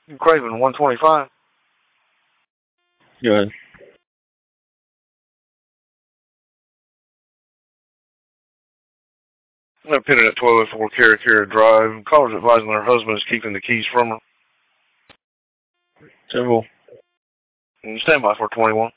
Craven, 125. Go ahead. They're pitted at 1204 Carraccara Drive. Caller's advising her husband is keeping the keys from her. Simple. And stand by for 21.